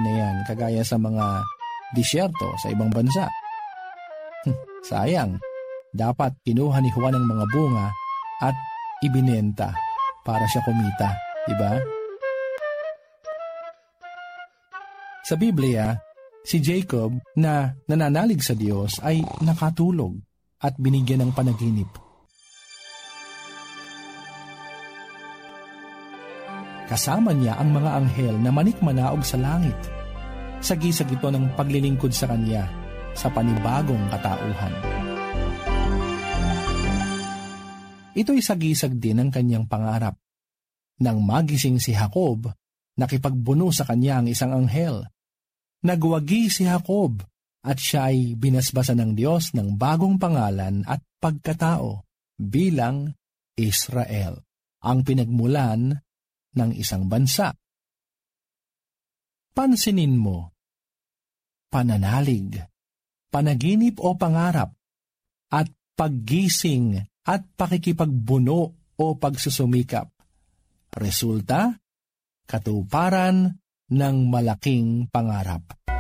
na yan, kagaya sa mga disyerto sa ibang bansa. Sayang, dapat kinuha ni Juan ang mga bunga at ibinenta para siya kumita, di ba? Sa Biblia, si Jacob na nananalig sa Diyos ay nakatulog at binigyan ng panaginip. Kasama niya ang mga anghel na manikmanaog sa langit. Sagisag ito ng paglilingkod sa kanya sa panibagong katauhan. Ito'y sagisag din ng kanyang pangarap. Nang magising si Jacob, nakipagbuno sa kanya ang isang anghel. Nagwagi si Jacob at siya ay binasbasan ng Diyos ng bagong pangalan at pagkatao bilang Israel, ang pinagmulan ng isang bansa. Pansinin mo, pananalig, panaginip o pangarap, at paggising at pakikipagbuno o pagsusumikap. Resulta, katuparan ng malaking pangarap.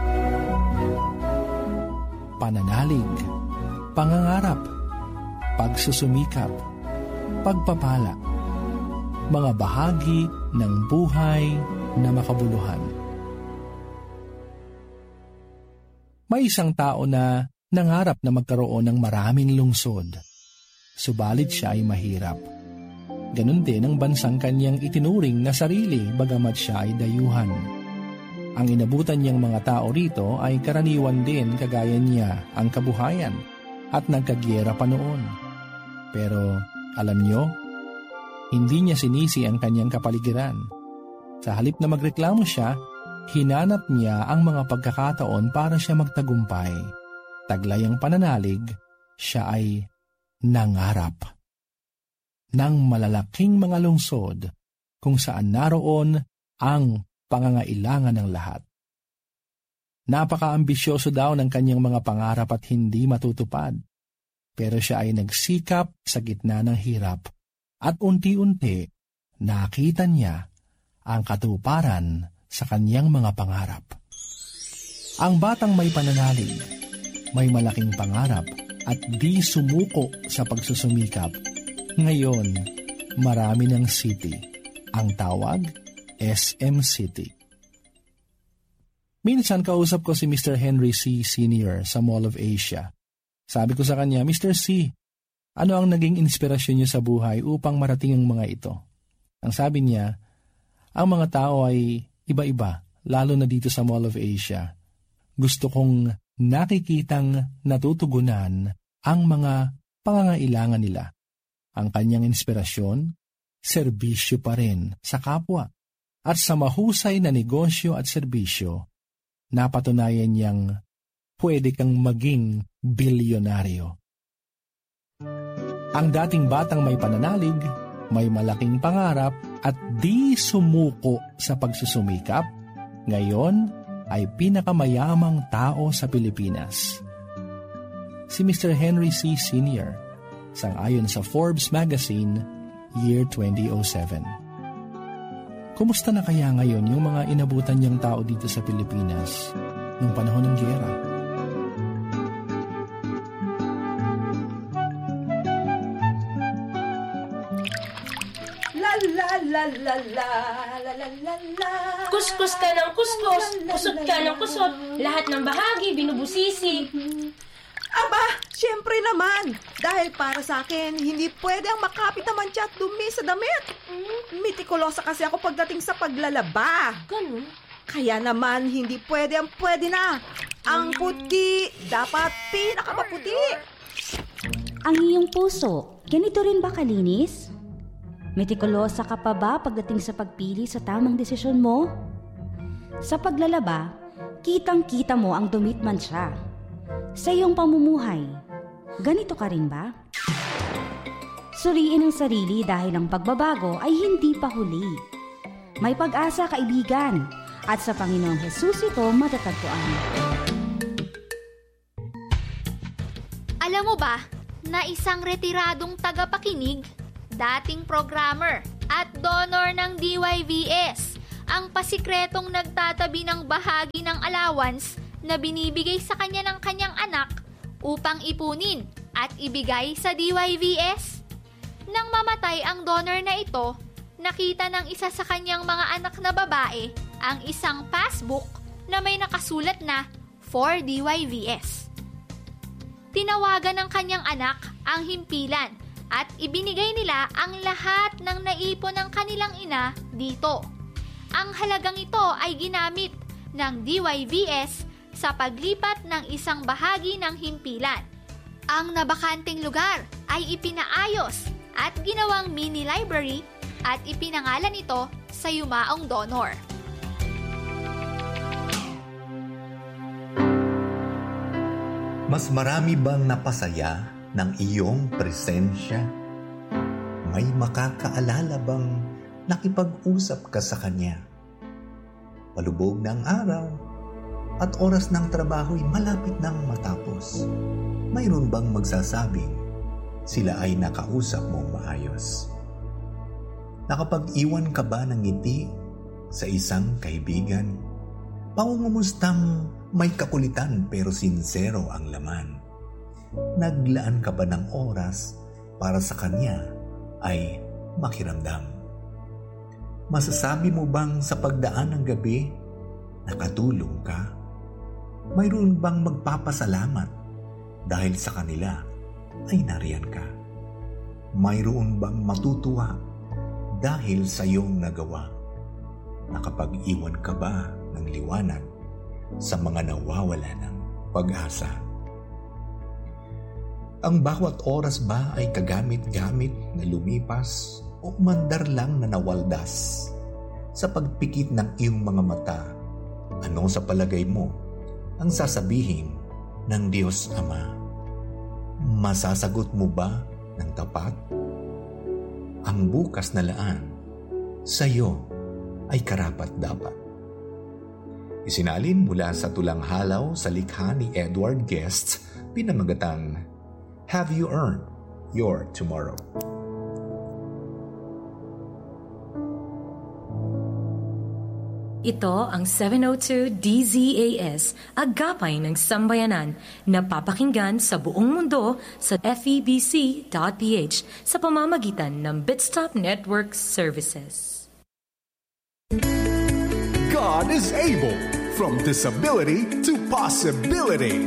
Pananalig, pangangarap, pagsusumikap, pagpapala, mga bahagi ng buhay na makabuluhan. May isang tao na nangarap na magkaroon ng maraming lungsod, subalit siya ay mahirap. Ganon din ang bansang kanyang itinuring na sarili bagamat siya ay dayuhan. Ang inabutan niyang mga tao rito ay karaniwan din kagaya niya ang kabuhayan at nagkagyera pa noon. Pero alam niyo, hindi niya sinisi ang kanyang kapaligiran. Sa halip na magreklamo siya, hinanap niya ang mga pagkakataon para siya magtagumpay. Taglay ang pananalig, siya ay nangarap ng malalaking mga lungsod kung saan naroon ang pangangailangan ng lahat. Napaka-ambisyoso daw ng kanyang mga pangarap at hindi matutupad. Pero siya ay nagsikap sa gitna ng hirap at unti-unti nakita niya ang katuparan sa kanyang mga pangarap. Ang batang may pananalig, may malaking pangarap at di sumuko sa pagsusumikap. Ngayon, marami ng city. Ang tawag, SM City. Minsan kausap ko si Mr. Henry C. Sr. sa Mall of Asia. Sabi ko sa kanya, Mr. C., ano ang naging inspirasyon niyo sa buhay upang marating ang mga ito? Ang sabi niya, ang mga tao ay iba-iba, lalo na dito sa Mall of Asia. Gusto kong nakikitang natutugunan ang mga pangangailangan nila. Ang kanyang inspirasyon, serbisyo pa rin sa kapwa. At sa mahusay na negosyo at serbisyo, napatunayan niyang pwede kang maging bilyonaryo. Ang dating batang may pananalig, may malaking pangarap at di sumuko sa pagsusumikap, ngayon ay pinakamayamang tao sa Pilipinas. Si Mr. Henry C. Sr., sang-ayon sa Forbes Magazine, year 2007. Kumusta na kaya ngayon yung mga inabutan niyang tao dito sa Pilipinas nung panahon ng giyera? Kuskus ka ng kuskus, kusot ka ng kusot, lahat ng bahagi binubusisi. Aba, syempre naman. Dahil para sa akin, hindi pwede ang makapit na mancha at dumi sa damit. Mitikulosa kasi ako pagdating sa paglalaba. Ganun? Kaya naman, hindi pwede ang pwede na. Ang puti, dapat pinakamaputi. Ang iyong puso, ganito rin ba kalinis? Mitikulosa ka pa ba pagdating sa pagpili sa tamang desisyon mo? Sa paglalaba, kitang-kita mo ang dumit mancha. Sa iyong pamumuhay, ganito ka rin ba? Suriin ang sarili dahil ang pagbabago ay hindi pa huli. May pag-asa, kaibigan, at sa Panginoong Hesus ito matatagpuan. Alam mo ba na isang retiradong tagapakinig, dating programmer at donor ng DYVS ang pasikretong nagtatabi ng bahagi ng allowance na binibigay sa kanya ng kanyang anak upang ipunin at ibigay sa DYVS. Nang mamatay ang donor na ito, nakita ng isa sa kanyang mga anak na babae ang isang passbook na may nakasulat na for DYVS. Tinawagan ng kanyang anak ang himpilan at ibinigay nila ang lahat ng naipon ng kanilang ina dito. Ang halagang ito ay ginamit ng DYVS sa paglipat ng isang bahagi ng himpilan. Ang nabakanting lugar ay ipinaayos at ginawang mini library at ipinangalan ito sa yumaong donor. Mas marami bang napasaya ng iyong presensya? May makakaalala bang nakipag-usap ka sa kanya? Palubog na ang araw at oras ng trabaho'y malapit nang matapos. Mayroon bang magsasabing sila ay nakausap mong maayos? Nakapag-iwan ka ba ng ngiti sa isang kaibigan? Pangungumustang may kakulitan pero sinsero ang laman. Naglaan ka ba ng oras para sa kanya ay makiramdam? Masasabi mo bang sa pagdaan ng gabi nakatulong ka? Mayroon bang magpapasalamat dahil sa kanila ay nariyan ka? Mayroon bang matutuwa dahil sa iyong nagawa? Nakapag-iwan ka ba ng liwanag sa mga nawawala ng pag-asa? Ang bawat oras ba ay kagamit-gamit na lumipas o mandar lang na nawaldas? Sa pagpikit ng iyong mga mata, ano sa palagay mo ang sasabihin ng Diyos Ama? Masasagot mo ba ng tapat? Ang bukas na laan sa iyo ay karapat-dapat. Isinalin mula sa tulang halaw sa likha ni Edward Guest, pinamagatang Have You Earned Your Tomorrow? Ito ang 702 DZAS, agapay ng sambayanan, na papakinggan sa buong mundo sa febc.ph sa pamamagitan ng Bitstop Network Services. God is able, from disability to possibility.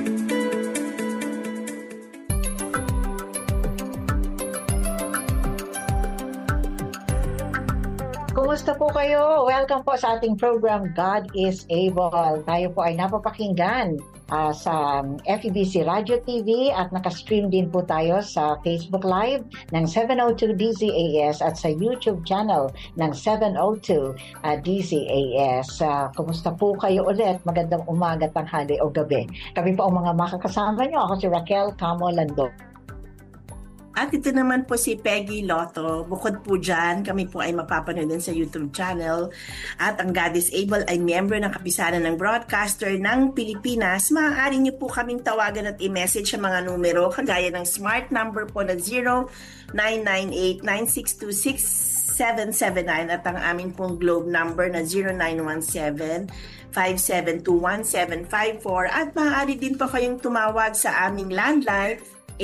Kumusta po kayo? Welcome po sa ating program, God is Able. Tayo po ay napapakinggan sa FEBC Radio TV at nakastream din po tayo sa Facebook Live ng 702 DZAS at sa YouTube channel ng 702 DZAS. Kumusta po kayo ulit? Magandang umaga, tanghali o gabi. Kami po ang mga makakasama nyo. Ako si Raquel Camo Lando. At ito naman po si Peggy Lotto. Bukod po dyan, kami po ay mapapanood din sa YouTube channel. At ang God is Able ay miyembro ng kapisanan ng broadcaster ng Pilipinas. Maaari niyo po kaming tawagan at i-message sa mga numero kagaya ng smart number po na 0998-9626-779 at ang aming pong Globe number na 0917-5721754 at maaari din po kayong tumawag sa aming landline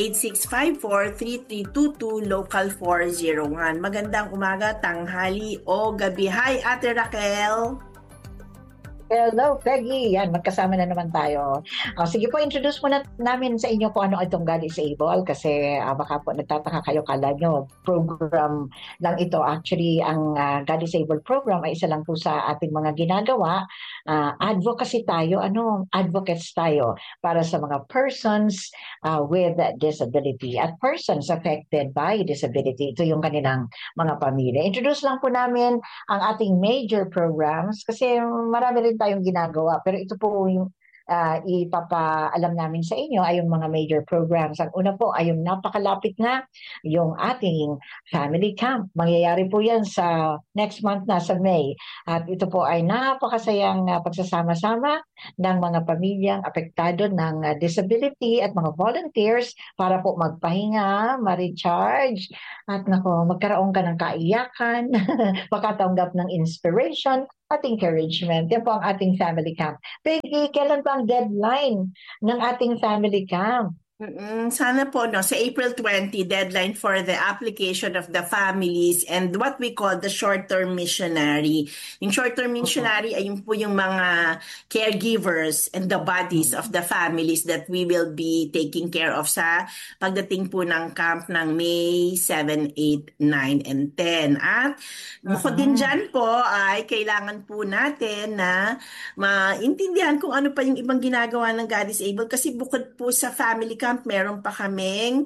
8654-3322 local 401. Magandang umaga, tanghali o gabi. Hi, Ate Raquel. Hello, Peggy. Yan, magkasama na naman tayo. Sige po, introduce muna namin sa inyo kung ano itong God is Able kasi baka po nagtataka kayo, kala nyo program lang ito. Actually, ang God is Able program ay isa lang po sa ating mga ginagawa. Advocacy tayo, advocates tayo para sa mga persons with disability at persons affected by disability. Ito yung kanilang mga pamilya. Introduce lang po namin ang ating major programs kasi marami rin tayong ginagawa. Pero ito po yung ipapaalam namin sa inyo ay yung mga major programs. Ang una po ay yung napakalapit na yung ating family camp. Mangyayari po yan sa next month na sa May. At ito po ay napakasayang pagsasama-sama ng mga pamilyang apektado ng disability at mga volunteers para po magpahinga, ma-recharge, at magkaroon ka ng kaiyakan, makatanggap ng inspiration, at encouragement. Yan po ang ating family camp. Peggy, kailan ba ang deadline ng ating family camp? Sana po, no, sa April 20, deadline for the application of the families and what we call the short-term missionary. Yung short-term missionary ay yung po yung mga caregivers and the bodies of the families that we will be taking care of sa pagdating po ng camp ng May 7, 8, 9, and 10. At bukod din dyan po ay kailangan po natin na maintindihan kung ano pa yung ibang ginagawa ng God is Able kasi bukod po sa family camp, meron pa kaming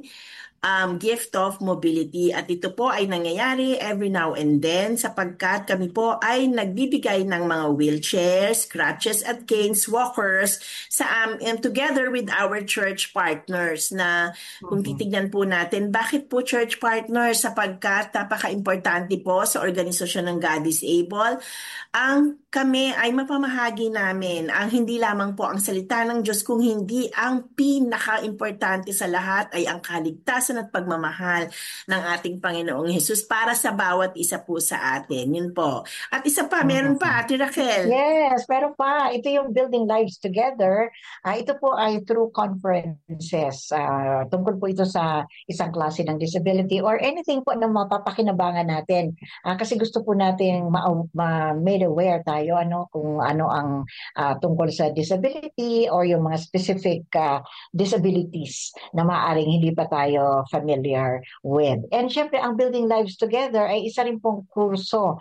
gift of mobility at ito po ay nangyayari every now and then sapagkat kami po ay nagbibigay ng mga wheelchairs, crutches at canes, walkers and together with our church partners na kung titignan po natin, bakit po church partners? Sapagkat napaka-importante po sa organisasyon ng God is Able ang kami ay mapamahagi namin ang hindi lamang po ang salita ng Diyos kung hindi ang pinaka-importante sa lahat ay ang kaligtasan at pagmamahal ng ating Panginoong Hesus para sa bawat isa po sa atin. Yun po. At isa pa, meron pa, Ate Raquel. Yes, meron pa. Ito yung Building Lives Together. Ito po ay through conferences. Tungkol po ito sa isang klase ng disability or anything po na mapapakinabangan natin. Kasi gusto po natin made aware tayo kung ano ang tungkol sa disability or yung mga specific disabilities na maaaring hindi pa tayo familiar with. And syempre, ang Building Lives Together ay isa rin pong kurso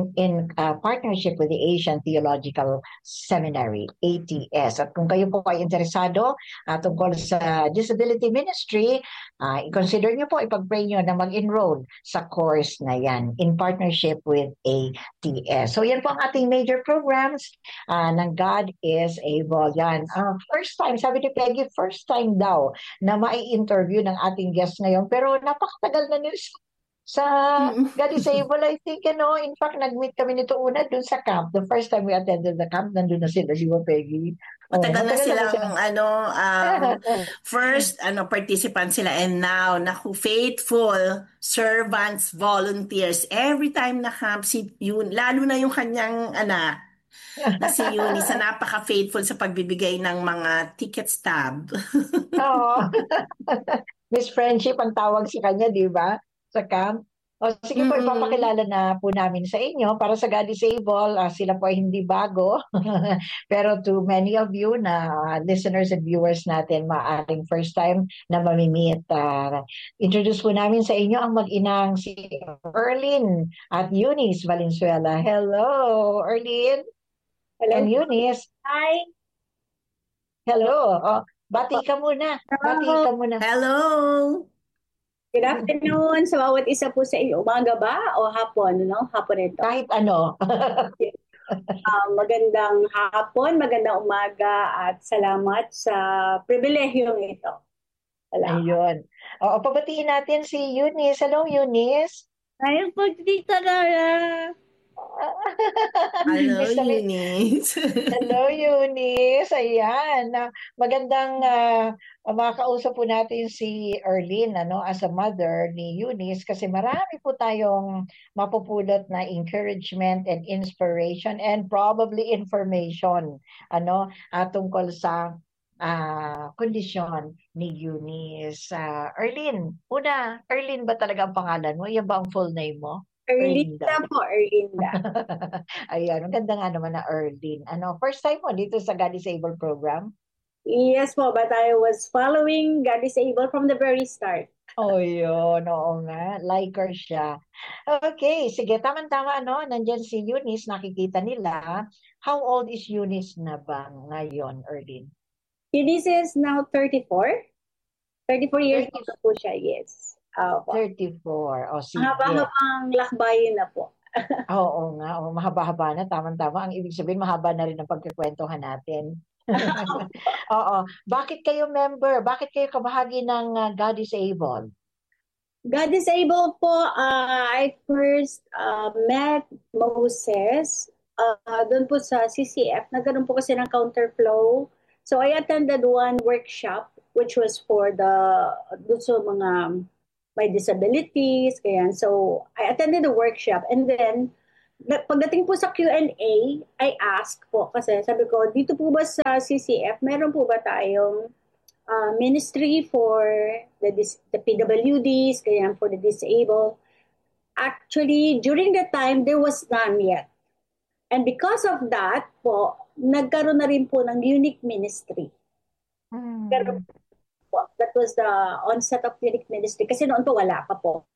in partnership with the Asian Theological Seminary, ATS. At kung kayo po ay interesado tungkol sa disability ministry, i-consider nyo po, ipag-pray nyo na mag-enroll sa course na yan in partnership with ATS. So yan po ang ating major programs ng God is Able. Yan. First time, sabi ni Peggy, first time daw na mai-interview ng ating guest ngayon. Pero napakatagal na nila sa God is Able. I think, in fact, nag-meet kami nito una dun sa camp. The first time we attended the camp, nandun na sila, si Peggy. Matagal na silang first participant sila and now faithful servants, volunteers. Every time na camp lalo na yung kanyang anak na si Eunice na napaka-faithful sa pagbibigay ng mga ticket stub. Oo. Miss Friendship ang tawag sa kanya, di ba? Sa camp. Sige po, ipapakilala na po namin sa inyo. Para sa God is Able, sila po ay hindi bago. Pero to many of you na listeners and viewers natin, maaaring first time na mamimit. Introduce po namin sa inyo ang mag-inang si Erlyn at Eunice Valenzuela. Hello, Erlyn. Hello. And Eunice. Hi. Hello. Bati ka muna. Hello. Good afternoon sa bawat isa po sa inyo. Umaga ba o hapon? Hapon ito. Kahit ano. Magandang hapon, magandang umaga at salamat sa pribilehiyong ito. Salamat. Ayun. Pabatiin natin si Eunice. Hello, Eunice. Ayun po, Tita Lara. Hello, Eunice. Hello, Eunice. Ayan. Magandang makakausap po natin si Erlyn as a mother ni Eunice kasi marami po tayong mapupulot na encouragement and inspiration and probably information tungkol sa kondisyon ni Eunice. Erlyn, Erlyn ba talaga ang pangalan mo? Yan ba ang full name mo? Erlinda po, Erlinda. Ayan, ang ganda nga naman na Erlyn. First time mo dito sa God is Able program? Yes po, but I was following God is Able from the very start. Yun. Oo nga. Liker siya. Okay, sige. Tama-tama, nandyan si Eunice, nakikita nila. How old is Eunice na ba ngayon, Erlyn? Eunice is now 34. 34 years old po siya, yes. 34. Sige. Mahaba-habang lakbayin na po. Oo nga. Mahaba-haba na. Tama-tama. Ang ibig sabihin, mahaba na rin ang pagkikwentuhan natin. Oo. Bakit kayo member? Bakit kayo kabahagi ng God is Able? God is Able po, I first met Moses doon po sa CCF. Nagkaroon po kasi ng counterflow. So I attended one workshop which was for doon sa mga may disabilities. So I attended the workshop and then pagdating po sa Q&A, I ask po kasi sabi ko, dito po ba sa CCF, meron po ba tayong ministry for the PWDs, kaya for the disabled? Actually, during that time, there was none yet. And because of that po, nagkaroon na rin po ng unique ministry. Pero po, that was the onset of unique ministry. Kasi noon po wala pa po.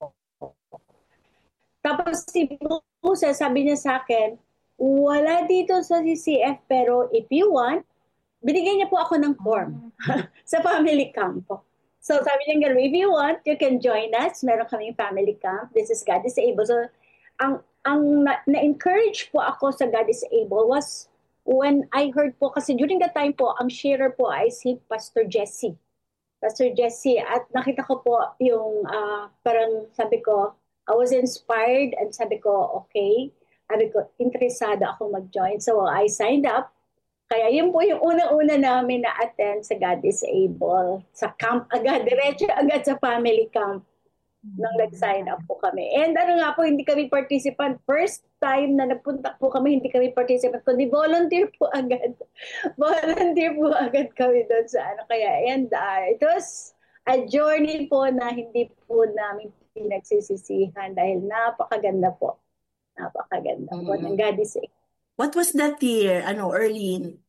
Tapos si Musa, sabi niya sa akin, wala dito sa CCF, pero if you want, binigyan niya po ako ng form sa family camp po. So sabi niya, if you want, you can join us. Meron kaming family camp. This is God is Able. So ang na-encourage po ako sa God is Able was when I heard po, kasi during that time po, ang sharer po ay si Pastor Jesse. Pastor Jesse, at nakita ko po yung parang sabi ko, I was inspired and sabi ko, okay. Sabi ko, interesado ako mag-join. So I signed up. Kaya yun po yung unang-una namin na-attend sa God is Able. Sa camp agad, diretso agad sa family camp nang nag-sign up po kami. And ano nga po, hindi kami participant. First time na nagpunta po kami, hindi kami participant, kundi volunteer po agad. Volunteer po agad kami doon sa ano. Kaya, and it was a journey po na hindi po namin pinagsisisihan dahil napakaganda po. Napakaganda po ng God is Able. What was that year? Early?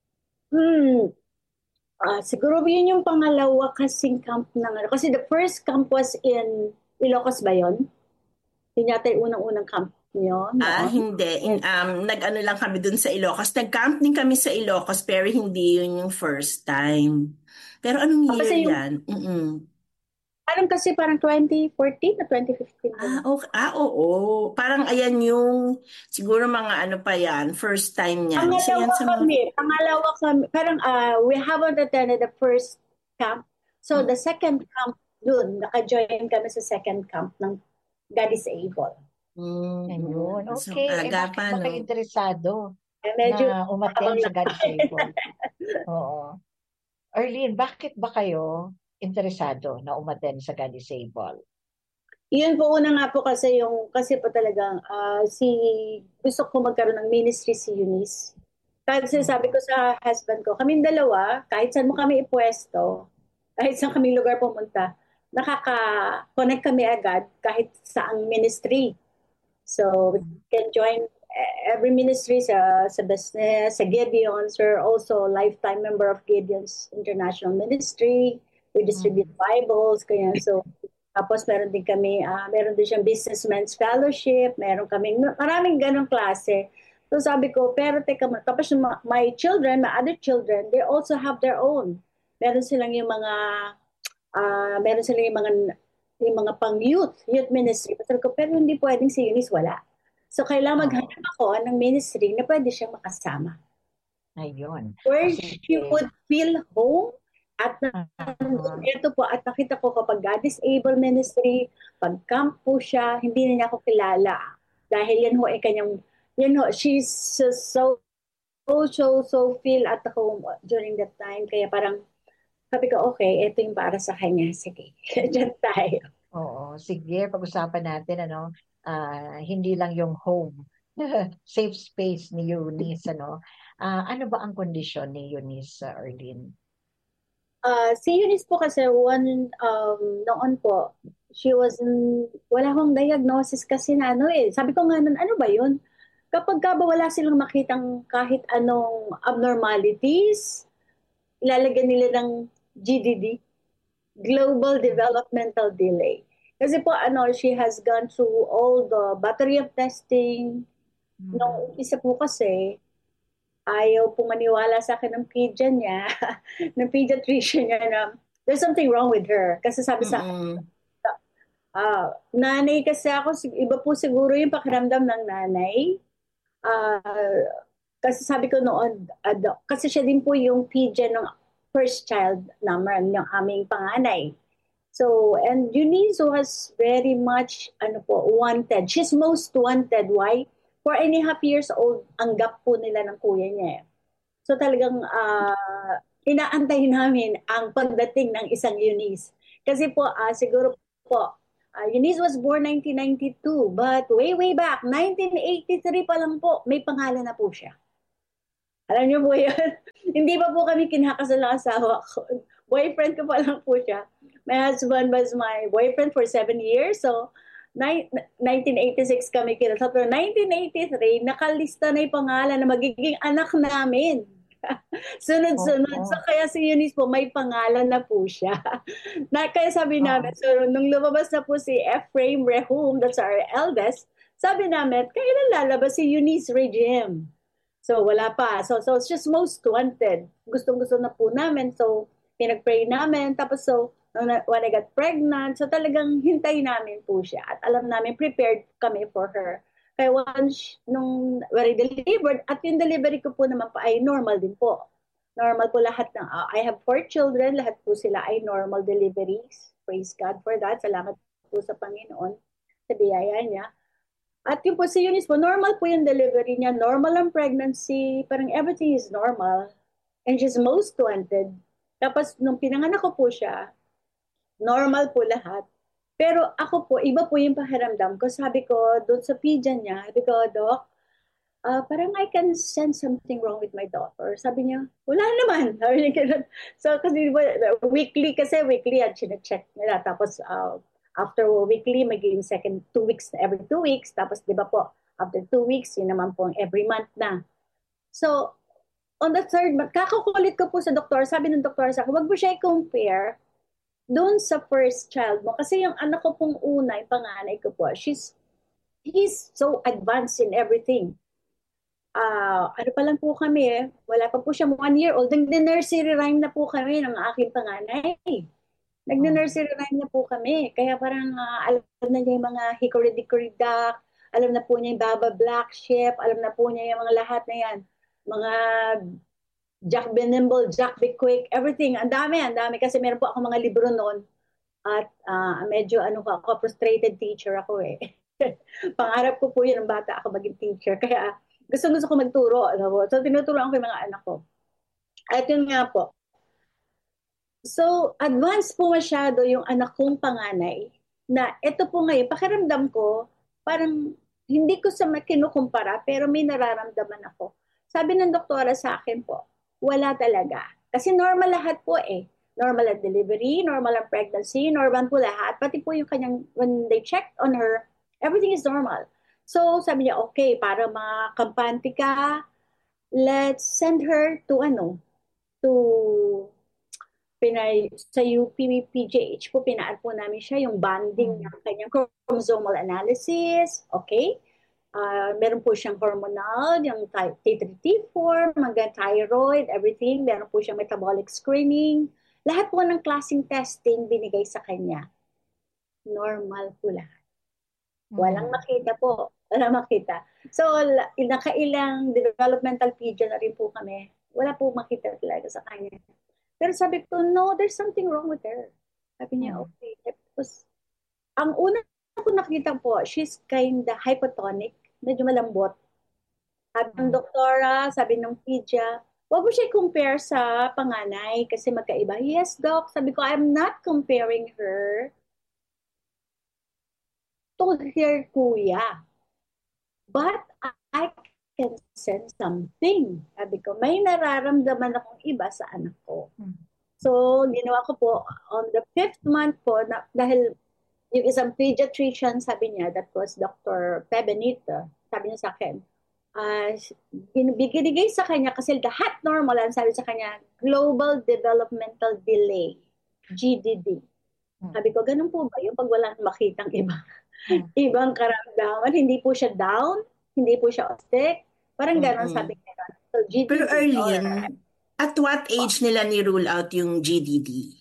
Siguro yun yung pangalawa kasing camp ng kasi the first camp was in Ilocos ba yun? Yun yata yung unang-unang camp nyo? No? Hindi. Nag-ano lang kami dun sa Ilocos. Nag-camp din kami sa Ilocos pero hindi yun yung first time. Pero anong year yan? Parang kasi parang 2014 na 2015. Okay. Oo. Parang ayan yung, siguro mga ano pa yan, first time niya. Pangalawa kami. Parang we haven't attended the first camp. So the second camp dun, naka-join kami sa second camp ng God is Able. Ayun. So, Okay. agapan, Bakit interesado medyo na umattend sa God is Able? Oo. Arlene, bakit ba kayo interesado na umattend sa God is Able? Yun po una nga po kasi kasi po talagang gusto ko magkaroon ng ministry si Eunice. Kasi sabi ko sa husband ko, kaming dalawa, kahit saan mo kami ipwesto, kahit saan kaming lugar pumunta, nakaka-connect kami agad kahit saang ministry. So we can join every ministry sa business, sa Gideon's. We're also a lifetime member of Gideon's International Ministry. We distribute Bibles, kaya so tapos meron din kami, meron din siyang Businessmen's Fellowship, meron kaming maraming ganong klase. So sabi ko, pero teka, tapos my children, my other children, they also have their own. Meron silang yung mga pang-youth ministry. Sabi ko, pero hindi pwedeng si Eunice wala. So kailangan maghanap ako ng ministry na pwede siyang makasama. Ayun. Where she would feel home. At ito po, at nakita ko kapag God is Able ministry, pag camp po siya, hindi na niya ako kilala. Dahil yan ho ay kanyang, she's so feel at ako during that time. Kaya parang, sabi ko, okay, ito yung para sa kanya. Sige, dyan tayo. Oo, sige, pag-usapan natin, hindi lang yung home, safe space ni Eunice, ano ba ang kondisyon ni Eunice, Arlene? Si Eunice po kasi noon po, wala akong diagnosis kasi na Sabi ko nga nun, ano ba yun? Kapag ba wala silang makitang kahit anong abnormalities, ilalagyan nila ng GDD, Global Developmental Delay. Kasi po, she has gone through all the battery of testing. Nung isa po kasi, ayaw po maniwala sa akin ng ng pediatrician niya na there's something wrong with her. Kasi sabi sa akin, nanay kasi ako, iba po siguro yung pakiramdam ng nanay. Kasi sabi ko noon, kasi siya din po yung pediatrician ng first child naman, yung aming panganay. So, and Eunice was very much, wanted. She's most wanted. Why? 4.5 years old, ang gap po nila ng kuya niya. So talagang inaantay namin ang pagdating ng isang Eunice. Kasi po, siguro po, Eunice was born 1992, but way back, 1983 pa lang po, may pangalan na po siya. Alam niyo po yan? Hindi pa po kami kinakasal ng asawa ko. Boyfriend ko pa lang po siya. My husband was my boyfriend for 7 years. So, 1986 kami kinasal. Pero 1983, nakalista na yung pangalan na magiging anak namin. Sunod-sunod. So, kaya si Eunice po, may pangalan na po siya. Kaya sabi namin, so, nung lumabas na po si Ephraim Rehum, that's our eldest, sabi namin, kailan lalabas si Eunice Regime? So, wala pa. So it's just most wanted. Gustong-gusto na po namin. So, pinag-pray namin. Tapos, so, when I got pregnant, so talagang hintay namin po siya. At alam namin, prepared kami for her. Kaya once, nung I delivered, at yung delivery ko po naman pa ay normal din po. Normal po lahat ng, I have 4 children, lahat po sila ay normal deliveries. Praise God for that. Salamat po sa Panginoon, sa biyaya niya. At yung po si Eunice po, normal po yung delivery niya, normal ang pregnancy, parang everything is normal. And she's most wanted. Tapos nung pinanganak ko po siya, normal po lahat. Pero ako po, iba po yung pakiramdam ko. Sabi ko, doon sa pidyan niya, sabi ko, Doc, parang I can sense something wrong with my daughter. Sabi niya, wala naman. Sabi niya, so, kasi weekly at chinecheck nila. Tapos, after weekly, magiging second 2 weeks, every 2 weeks. Tapos, di ba po, after 2 weeks, yun naman po every month na. So, on the third month, kakakulit ko po sa doktor. Sabi ng doktor sa akin, wag mo siya i-compare doon sa first child mo. Kasi yung anak ko pong una, yung panganay ko po, he's so advanced in everything. Ano pa lang po kami wala pa po siya 1 year old. Nag-nursery rhyme na po kami ng aking panganay. Nag-nursery rhyme na po kami. Kaya parang alam na niya yung mga hickory-dickory dock, alam na po niya yung Baba Black Sheep, alam na po niya yung mga lahat na yan. Mga Jack Be Nimble, Jack Be Quick, everything. Ang dami. Kasi meron po ako mga libro noon. At medyo ako, frustrated teacher ako eh. Pangarap ko po yun ng bata ako maging teacher. Kaya gusto ko magturo. So tinuturuan ko yung mga anak ko. At yun nga po. So advanced po masyado yung anak kong panganay na ito po ngayon, pakiramdam ko, parang hindi ko sa kinukumpara pero may nararamdaman ako. Sabi ng doktora sa akin po, wala talaga. Kasi normal lahat po eh. Normal ang delivery, normal ang pregnancy, normal po lahat. Pati po yung kanyang, when they checked on her, everything is normal. So sabi niya, okay, para makampante ka, let's send her to sa UPPGH po, pinaan po namin siya yung banding ng kanyang chromosomal analysis, okay? Meron po siyang hormonal, yung T3, T4, mga thyroid, everything. Meron po siyang metabolic screening. Lahat po ng klaseng testing binigay sa kanya. Normal po lahat. Walang makita po. Walang makita. So, nakailang developmental pediatrician na rin po kami. Wala po makita talaga sa kanya. Pero sabi ko, no, there's something wrong with her. Sabi niya, okay. Tapos, ang una ko nakita po, she's kinda hypotonic. Medyo malambot. Sabi ng doktora, sabi ng pedya, huwag mo siya compare sa panganay kasi magkaiba. Yes, doc. Sabi ko, I'm not comparing her to her kuya. But I can sense something. Sabi ko, may nararamdaman akong iba sa anak ko. So, ginawa ko po, on the 5th month po, dahil yung isang pediatrician, sabi niya, that was Dr. Pebenito, sabi niya sa akin, binigay sa kanya kasi lahat normal, ang sabi sa kanya, Global Developmental Delay, GDD. Sabi ko, ganun po ba yung pag walang makitang ibang karamdaman, hindi po siya down, hindi po siya autistic, parang ganun sabi niya. So, GDD. Pero Arlene, at what age nila ni-rule out yung GDD?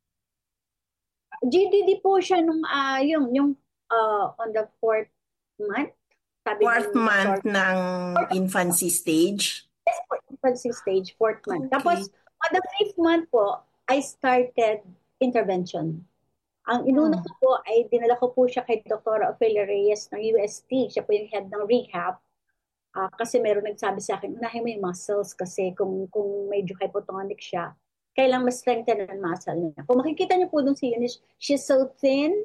GDD po siya nung on the 4th month. Sabi 4th month ng infancy stage? Yes, infancy stage, 4th month. Okay. Tapos, on the 5th month po, I started intervention. Ang inuna ko po ay dinala ko po siya kay Dr. Ophelia Reyes ng UST. Siya po yung head ng rehab. Kasi meron nagsabi sa akin, unahin mo yung muscles kasi kung medyo hypotonic siya, kailangan mas strengthen ang muscle niya. Kung makikita niyo po dun si Eunice, she's so thin,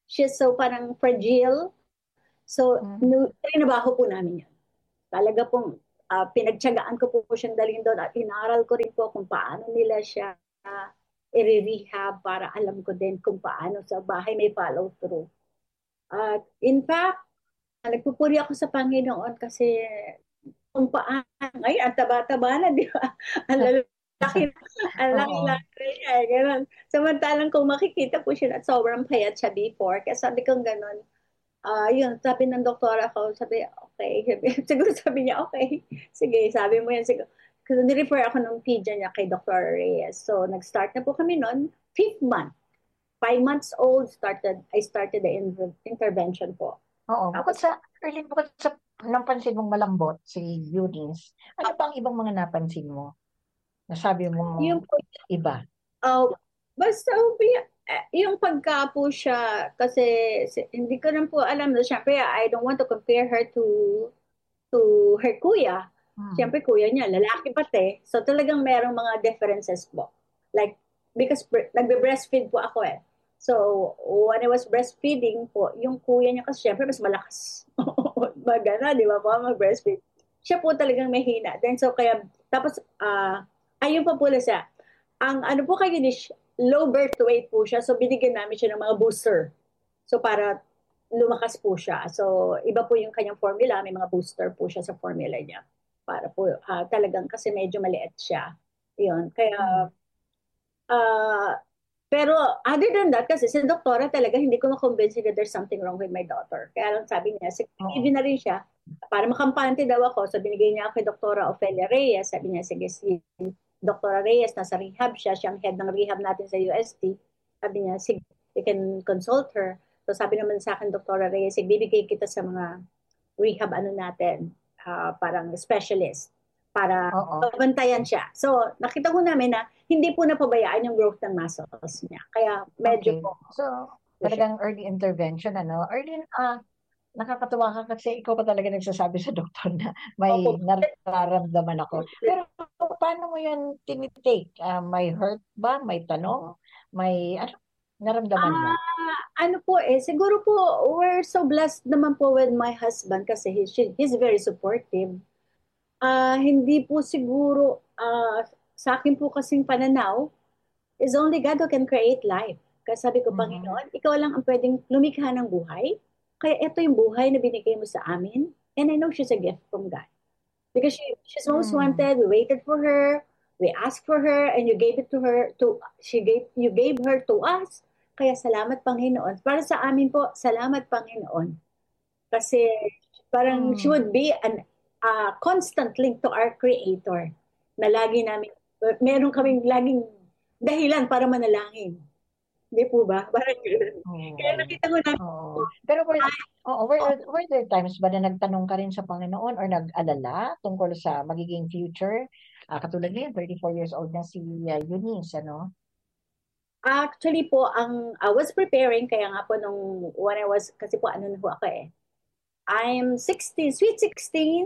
she's so parang fragile. So, trinabaho po namin yun. Talaga pong pinagtiyagaan ko po siyang dalhin doon at inaral ko rin po kung paano nila siya i-rehab para alam ko din kung paano sa bahay may follow through. At in fact, nagpupuri ako sa Panginoon kasi kung paano, ay, ang taba-taba na, di ba? Ang laki niya, gano'n. Samantalang kung makikita po siya at sobrang payat siya before, kaya sabi kong gano'n, yun, sabi ng doktora ko, sabi, okay. Siguro sabi niya, okay. Sige, sabi mo yan. Siguro. Kasi nirefer ako ng PIDYA niya kay Dr. Reyes. So, nag-start na po kami noon, 5th month. 5 months old, I started the intervention po. Oo. Bukod sa napansin mong malambot, si Eunice, ano pang ibang mga napansin mo? Nasabi mo yung iba? Basta, yung pagka po siya, kasi hindi ko rin po alam na syempre, I don't want to compare her to her kuya. Siyempre, kuya niya, lalaki pati. So, talagang merong mga differences po. Like, because nagbe-breastfeed po ako eh. So, when I was breastfeeding po, yung kuya niya kasi siyempre mas malakas. Magana, di ba po, mag-breastfeed. Siya po talagang mahina. Then, so, kaya, tapos, ayun pa po siya. Ang ano po kayo ni low birth weight po siya. So, binigyan namin siya ng mga booster. So, para lumakas po siya. So, iba po yung kanyang formula. May mga booster po siya sa formula niya. Para po talagang kasi medyo maliit siya. Yun. Kaya, pero other than that, kasi si doktora talaga hindi ko na-convince that there's something wrong with my daughter. Kaya lang sabi niya, sige na rin siya. Para makampante daw ako, so binigay niya ako kay Doktora Ofelia Reyes. Sabi niya, sige, si Doktora Reyes, nasa rehab siya. Siyang head ng rehab natin sa UST. Sabi niya, sige, you can consult her. So sabi naman sa akin, Doktora Reyes, bibigay kita sa mga rehab natin. Parang specialist para bantayan siya. So, nakita ko namin na hindi po napabayaan yung growth ng muscles niya. Kaya medyo po. So, talagang early intervention, ano? Early, nakakatuwa ka kasi ikaw pa talaga nagsasabi sa doktor na may nararamdaman ako. Pero paano mo yun tinitake? May hurt ba? May tanong? May naramdaman mo? Ano po siguro po, we're so blessed naman po with my husband kasi he's very supportive. Hindi po siguro, sa akin po kasing pananaw, is only God who can create life. Kasi sabi ko, Panginoon, ikaw lang ang pwedeng lumikha ng buhay. Kaya ito yung buhay na binigay mo sa amin. And I know she's a gift from God. Because she's most wanted, we waited for her, we asked for her, and you gave it to her, you gave her to us. Kaya salamat Panginoon. Para sa amin po, salamat Panginoon. Kasi parang she would be a constant link to our Creator. Na lagi namin, meron kaming laging dahilan para manalangin. Hindi po ba? Parang yun. Kaya nakita ko na. Pero were there times ba na nagtanong ka rin sa Panginoon or nag-alala tungkol sa magiging future? Katulad ngayon, 34 years old na si Eunice, ano? Actually po, I was preparing, kaya nga po when I was, kasi po ano na po ako I'm 16, sweet 16,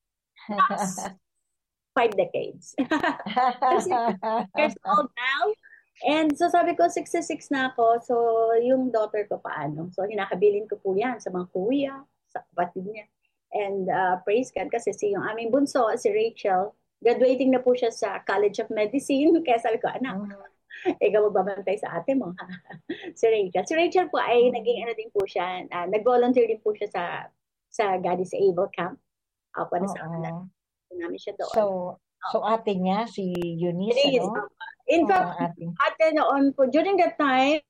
5 decades. 6 years old now. And so sabi ko, 66 na ako, so yung daughter ko paano? So hinakabilin ko po yan sa mga kuya, sa kapatid niya. And praise God, kasi yung aming bunso, si Rachel, graduating na po siya sa College of Medicine, kaya sabi ko, anak, ikaw magbabantay sa ate mo. Si Rachel po ay naging din po siya, nag-volunteer din po siya sa God is Able camp. Para sa namin siya doon. So ate niya, si Eunice, ano? In fact, ate noon po, during that time,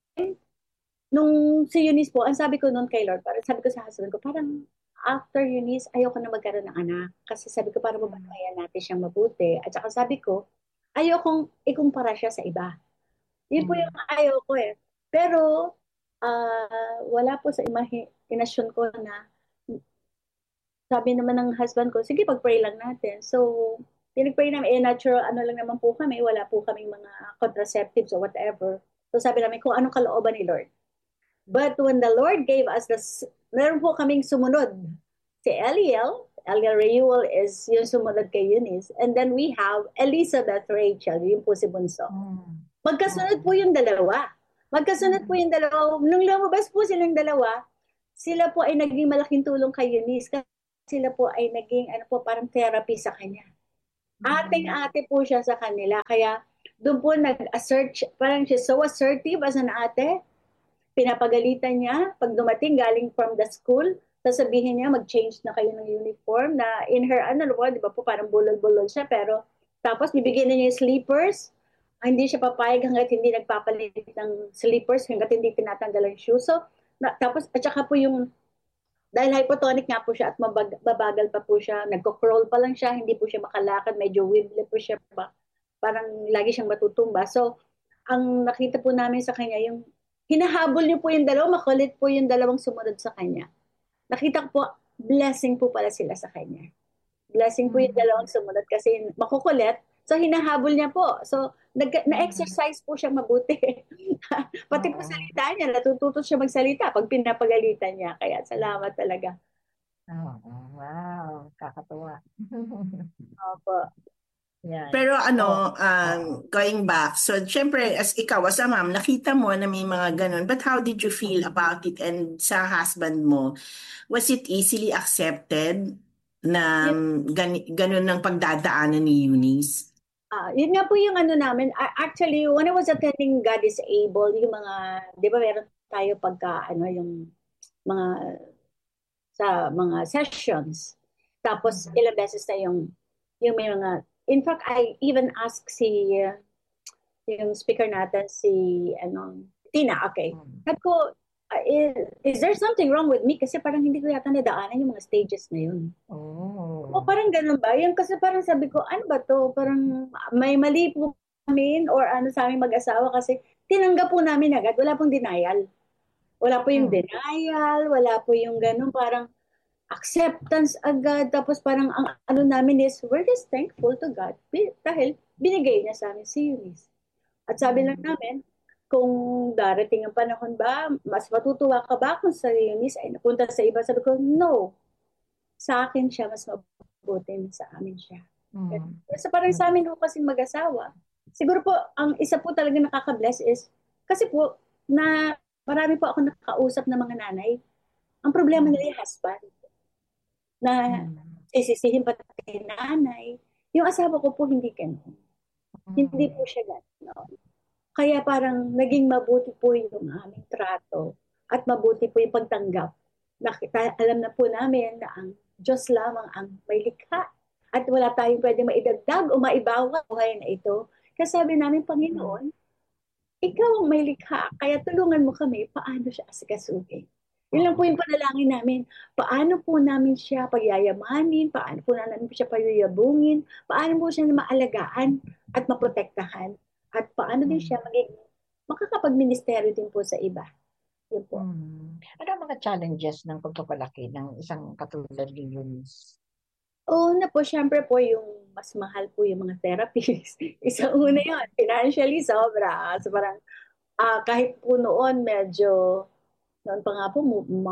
nung si Eunice po, ang sabi ko noon kay Lord, parang sabi ko sa husband ko, parang after Eunice, ayoko na magkaroon ng anak. Kasi sabi ko, parang mabantayan natin siyang mabuti. At saka sabi ko, ayokong ikumpara siya sa iba. Yun po yung ayaw ko Pero, wala po sa imahinasyon ko na sabi naman ng husband ko, sige, pag-pray lang natin. So, pinag-pray namin, natural, lang naman po kami, wala po kaming mga contraceptives or whatever. So, sabi namin, kung anong kalooban ni Lord. But when the Lord gave us meron po kaming sumunod. Si Eliel Reuel is yung sumunod kay Eunice. And then we have Elizabeth Rachel, yun po si Bunso. Magkasunod po yung dalawa. Magkasunod po yung dalawa. Nung lumabas po silang dalawa, sila po ay naging malaking tulong kay Eunice kasi sila po ay naging parang therapy sa kanya. Ating-ate po siya sa kanila. Kaya doon po nag-assert, parang she's so assertive as an ate. Pinapagalitan niya pag dumating galing from the school, sasabihin niya mag-change na kayo ng uniform na in her, di ba po parang bulol-bulol siya, pero tapos bibigyan niya yung sleepers. Hindi siya papayag hanggat hindi nagpapalit ng slippers, hanggat hindi tinatanggal ang shoes. So, tapos, at saka po dahil hypotonic nga po siya at mabagal pa po siya, nagko-crawl pa lang siya, hindi po siya makalakad, medyo wibbly po siya, parang lagi siyang matutumba. So, ang nakita po namin sa kanya, yung hinahabol niyo po yung dalawa, makulit po yung dalawang sumunod sa kanya. Nakita ko po, blessing po pala sila sa kanya. Blessing po yung dalawang sumunod kasi makukulit. So, hinahabol niya po. So, na-exercise po siya mabuti. Pati po salita niya, natututo siya magsalita pag pinapagalitan niya. Kaya salamat talaga. Wow, kakatuwa. Opo. Yan. Pero going back, so syempre as ikaw as a mom, nakita mo na may mga ganun, but how did you feel about it? And sa husband mo, was it easily accepted na ganun ng pagdadaanan ni Eunice? Yun nga po yung namin. Actually, when I was attending God is Able, yung mga, di ba meron tayo pagka, yung mga, sa mga sessions. Tapos, ilang beses na yung may mga, in fact, I even asked yung speaker natin, Tina, okay. Sabi ko, is there something wrong with me? Kasi parang hindi ko yata nadaanan yung mga stages na yun. O parang ganun ba? Yung kasi parang sabi ko, ano ba to? Parang may mali po namin or sa aming mag-asawa kasi tinanggap po namin agad. Wala pong denial. Wala po yung denial, wala po yung ganun. Parang acceptance agad. Tapos parang ang namin is, we're just thankful to God dahil binigay niya sa amin si Eunice. At sabi lang namin, kung darating ang panahon ba, mas matutuwa ka ba kung sa Eunice ay napunta sa iba? Sabi ko, no. Sa akin siya, mas mabuti sa amin siya. So parang sa amin po kasing mag-asawa. Siguro po, ang isa po talaga nakaka-bless is, kasi po, na marami po ako nakakausap na mga nanay, ang problema nila yung husband. Na isisihin pa kay nanay. Yung asawa ko po hindi ganun. Hindi po siya ganun. Kaya parang naging mabuti po yung aming trato at mabuti po yung pagtanggap. Alam na po namin na ang Diyos lamang ang may likha at wala tayong pwede maidagdag o maibawa ngayon na ito. Kasi sabi namin, Panginoon, ikaw ang may likha, kaya tulungan mo kami paano siya asikasuhin. Yun lang po yung panalangin namin. Paano po namin siya pagyayamanin, paano po namin siya payuyabungin, paano po siya maalagaan at maprotektahan. At paano din siya makakapag-ministeryo din po sa iba. Yun po. Ano ang mga challenges ng pagpapalaki ng isang katulad ni Eunice? Una po, syempre po yung mas mahal po yung mga therapies. Isa una yun, financially sobra. So parang kahit po noon noon pa nga po,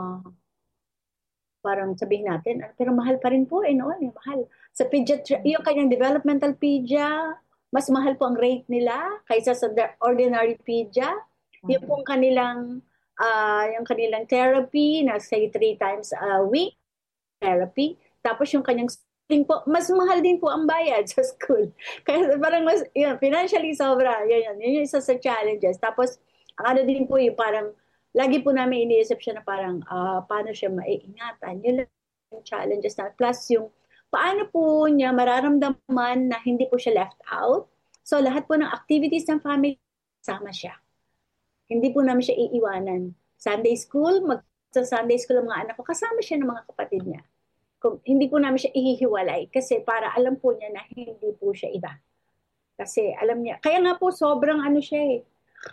parang sabihin natin, pero mahal pa rin po noon, mahal. Sa yung kanyang developmental pedia, mas mahal po ang rate nila kaysa sa ordinary pedia. Yung pong kanilang therapy na say 3 times a week therapy. Tapos yung kanyang schooling po, mas mahal din po ang bayad sa school. Kaya parang financially sobra. Yun yung isa sa challenges. Tapos ang din po yung parang lagi po namin iniisip siya na parang paano siya maiingatan. Yun lang yung challenges na. Plus yung paano po niya mararamdaman na hindi po siya left out. So, lahat po ng activities ng family, sama siya. Hindi po namin siya iiwanan. Sunday school, sa Sunday school ang mga anak ko, kasama siya ng mga kapatid niya. Hindi po namin siya ihihiwalay kasi para alam po niya na hindi po siya iba. Kasi alam niya, kaya nga po sobrang siya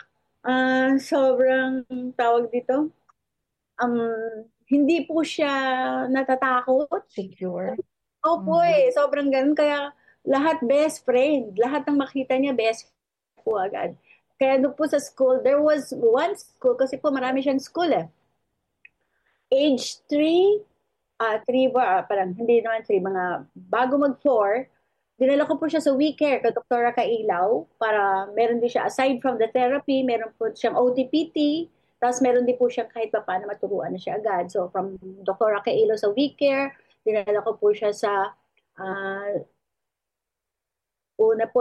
sobrang tawag dito, hindi po siya natatakot. Secure. Opo sobrang ganun. Kaya lahat best friend. Lahat ng makita niya best friend po agad. Kaya doon po sa school, there was one school, kasi po marami siyang school Age 3, parang hindi naman 3, mga bago mag-4, dinala ko po siya sa WeCare kay Dr. Kailaw para meron din siya, aside from the therapy, meron po siyang OTPT, tapos meron din po siyang kahit pa paano maturuan na siya agad. So from Dr. Kailaw sa WeCare, dinala ko po siya sa una po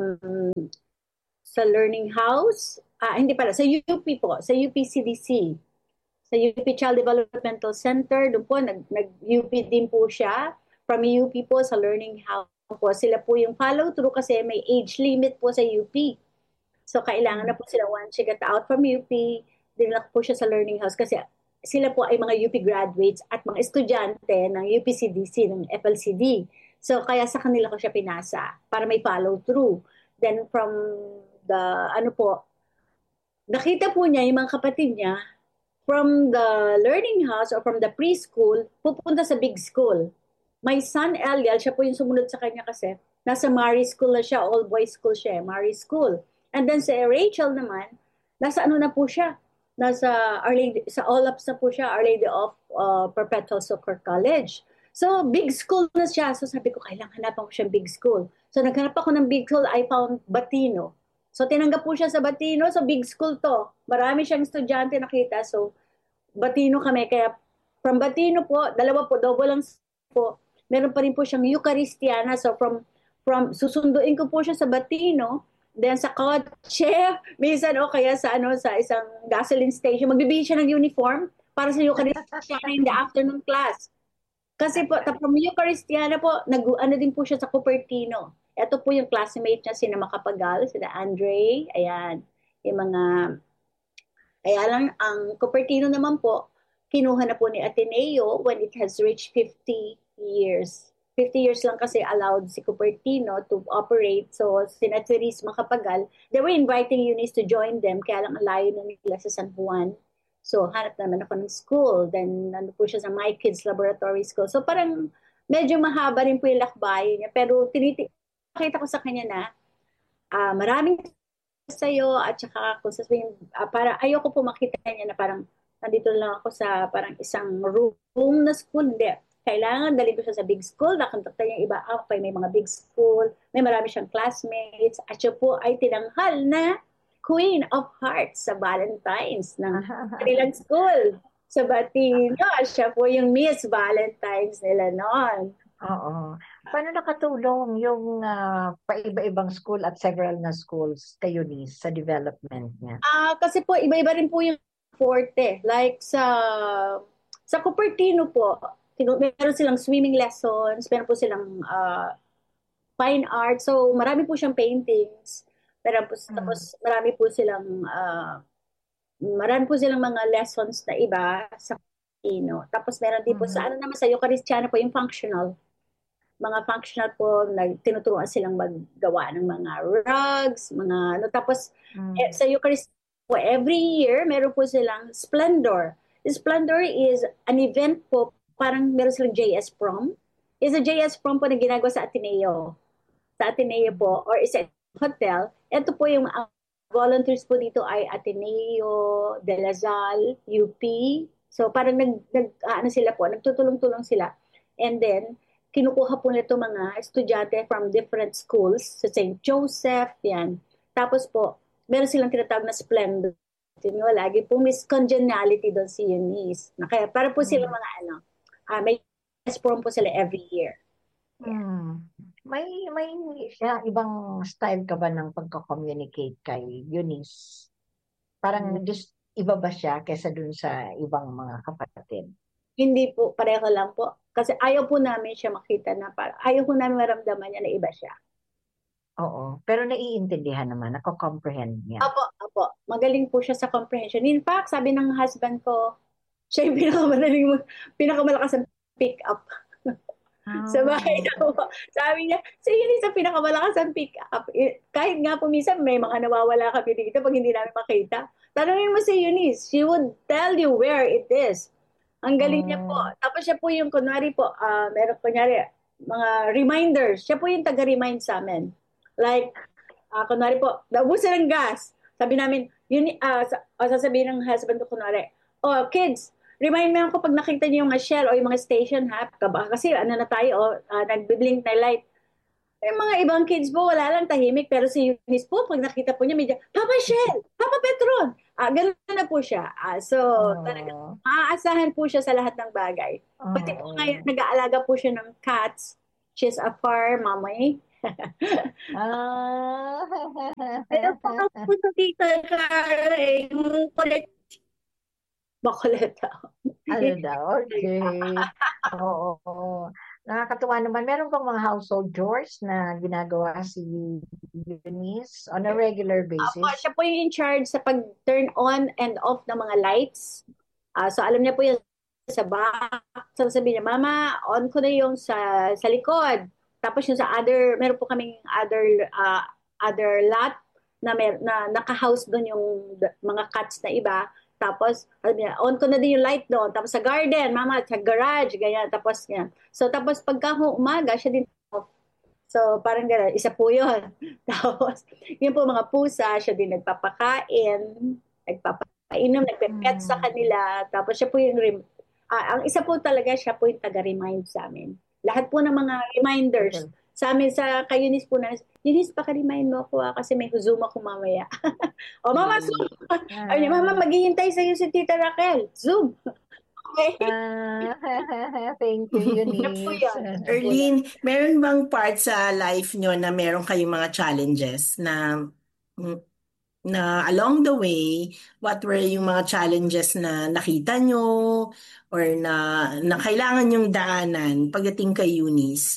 sa Learning House, hindi pala, sa UP po, sa UPCDC, sa UP Child Developmental Center, doon po, nag-UP din po siya. From UP po sa Learning House po, sila po yung follow-through kasi may age limit po sa UP. So, kailangan na po sila once she got out from UP, dinala po siya sa Learning House kasi sila po ay mga UP graduates at mga estudyante ng UPCDC, ng FLCD. So, kaya sa kanila ko siya pinasa para may follow-through. Then, from nakita po niya yung mga kapatid niya from the learning house or from the preschool, pupunta sa big school. My son, Eliel, siya po yung sumunod sa kanya kasi nasa Marie School na siya, all-boys school siya, Marie School. And then sa Rachel naman, nasa na po siya? Nasa sa Olaps na po siya, Our Lady of Perpetual Succor College. So, big school na siya. So, sabi ko, kailangan hanapan ko siyang big school. So, naghanap ako ng big school, I found Batino. So, tinanggap po siya sa Batino. So, big school to. Marami siyang estudyante nakita. So, Batino kami. Kaya, from Batino po, dalawa po, double lang po. Meron pa rin po siyang Eucharistiana. So, from susunduin ko po siya sa Batino. Then, sa kotse, minsan o kaya sa isang gasoline station, magbibigay siya ng uniform para sa Eucharistiana in the afternoon class. Kasi po, from Eucharistiana po, din po siya sa Cupertino. Ito po yung classmate niya, sina Macapagal, sina Andre, ayan, yung mga, kaya lang, ang Cupertino naman po, kinuha na po ni Ateneo when it has reached 50 years. 50 years lang kasi allowed si Cupertino to operate. So, sina Therese Macapagal, they were inviting Eunice to join them, kaya lang alayo na nila sa San Juan. So, hanap naman ako ng school. Then, po siya sa My Kids Laboratory School. So, parang medyo mahaba rin po yung lakbay niya. Pero, nakita ko sa kanya na maraming sa'yo at saka kung sasabihin, para ayoko po makita niya na parang nandito lang ako sa parang isang room na school. Hindi. Kailangan dalhin ko siya sa big school. Nakontakta niya iba. Okay, may mga big school. May marami siyang classmates. At siya po ay tinanghal na Queen of Hearts sa Valentine's ng kanilang school. Sa Batino, siya po yung Miss Valentine's nila noon. Oo. Paano nakatulong yung paiba-ibang school at several na schools kay Eunice sa development niya? Kasi po, iba-iba rin po yung forte. Like sa Cupertino po, meron silang swimming lessons, meron po silang fine art. So, marami po siyang paintings. Pero tapos marami po silang mga lessons na iba sa Cupertino. Tapos meron din po sa naman sa Eucharistiana po yung functional. Mga functional po, tinuturuan silang maggawa ng mga rugs, mga Tapos sa Eucharistiana po, every year meron po silang Splendor. Splendor is an event po, parang meron silang JS Prom. Is a JS Prom po na ginagawa sa Ateneo. Sa Ateneo po, or is a hotel. Ito po yung volunteers po dito ay Ateneo, De La Salle, UP. So parang nagtutulong-tulong sila. And then, kinukuha po nito mga estudyante from different schools, sa St. Joseph, yan. Tapos po, meron silang tinatawag na Splendor. Lagi po Miss Congeniality doon si Eunice. Kaya para po sila mga may prom po sila every year. May ibang style ka ba ng pagko-communicate kay Eunice? Parang iba ba siya kaysa dun sa ibang mga kapatid? Hindi po, pareho lang po. Kasi ayaw po namin siya makita na ayaw po namin maramdaman niya na iba siya. Oo, pero naiintindihan naman, nako-comprehend niya. Apo. Magaling po siya sa comprehension. In fact, sabi ng husband ko, siya yung pinakamalakas ang pick-up. Sa bahay na po. Sabi niya, yun sa pinakamalakas ang pick-up. Kahit nga po minsan may mga nawawala kami dito pag hindi namin makita. Tanungin mo si Eunice, she would tell you where it is. Ang galing niya po. Tapos siya po yung, kunwari po, meron mga reminders. Siya po yung taga-remind sa amin. Like, kunwari po, naubusan ng gas. Sabi namin, sasabihin ng husband ko kunwari, kids, remind me ako pag nakita niyo yung mga shell o yung mga station, ha? Kasi na tayo, nagbiblink na light. Yung mga ibang kids po, wala lang tahimik. Pero si Eunice po, pag nakita po niya, medyo, Papa Shell! Papa Petron! Ganun na po siya. So, talaga, maaasahan po siya sa lahat ng bagay. Pati po ngayon, nag-aalaga po siya ng cats. She's a farm mommy. Pero po sa Tita Cara, yung Bakulit daw. Ano daw? Okay. Oo. Nakakatuwa naman. Meron bang mga household chores na ginagawa si Eunice on a regular basis? Siya po yung in charge sa pag-turn on and off ng mga lights. So alam niya po yung sa back. So sabi niya, Mama, on ko na yung sa likod. Tapos yung sa meron po kaming other lot na naka-house doon yung mga cats na iba. Tapos, on ko na din yung light doon. Tapos sa garden, Mama, sa garage, ganyan. Tapos, yan. So, tapos pagka umaga, siya din off. So, parang gano'n. Isa po yun. Tapos, yun po mga pusa, siya din nagpapakain, nagpapainom, nagpepet sa kanila. Tapos, siya po yung, ang isa po talaga, siya po yung taga-remind sa amin. Lahat po ng mga reminders. Sa amin, kay Eunice po na, Eunice, paka-remind mo ako kasi may Zoom ako mamaya. Mama, Zoom! Ay, Mama, maghihintay sa'yo si Tita Raquel. Zoom! Okay. Thank you, Eunice. Erlene, meron bang part sa life nyo na meron kayong mga challenges na along the way, what were yung mga challenges na nakita nyo or na kailangan yung daanan pagdating kay Eunice?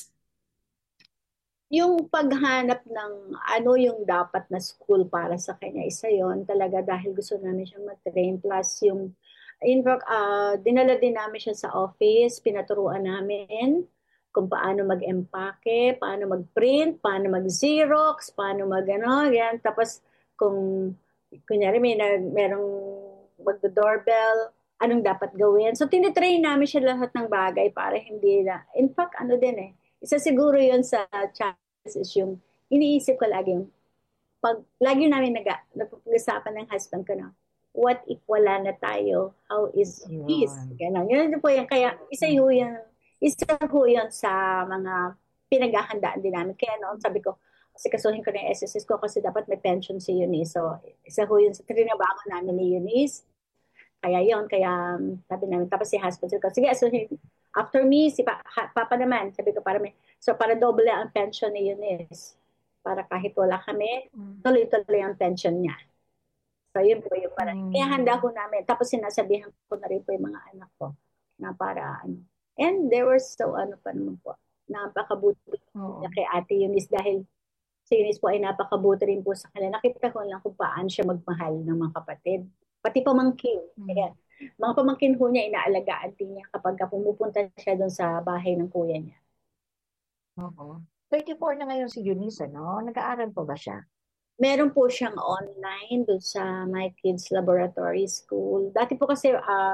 Yung paghanap ng ano yung dapat na school para sa kanya, isa yon talaga dahil gusto namin siyang mag-train. Plus yung, in fact, dinala din namin siya sa office, pinaturuan namin kung paano mag-empake, paano mag-print, paano mag-xerox, paano yan. Tapos kung kunyari merong mag-doorbell, anong dapat gawin. So tinitrain namin siya lahat ng bagay para hindi na, in fact, isa siguro yun sa challenges is yung iniisip ko lagi yung lagi namin napag-usapan ng husband ko na what if wala na tayo? How is peace? Ganun. Yun po yan. Kaya isa ho yun sa mga pinaghahandaan din namin. Kaya noon sabi ko, kasi kasuhin ko na yung SSS ko kasi dapat may pension si Eunice. So isa ho yun sa trinabaho namin ni Eunice. Kaya sabi namin, tapos si husband ko, sige, so after me, si Papa naman, sabi ko, para doble ang pension ni Eunice. Para kahit wala kami, tuloy-tuloy ang pension niya. So yun po yung parang, kaya handa ko namin. Tapos sinasabihan ko na rin po yung mga anak ko na para, and they were so, pa naman po, napakabuti niya kay Ate Eunice dahil si Eunice po ay napakabuti rin po sa kanila. Nakita ko lang kung paano siya magmahal ng mga kapatid. Pati pamangkin. Kaya, mga pamangkin ho niya, inaalagaan din niya kapag pumupunta siya doon sa bahay ng kuya niya. 34 na ngayon si Eunice, no? Nag-aaral po ba siya? Meron po siyang online doon sa My Kids Laboratory School. Dati po kasi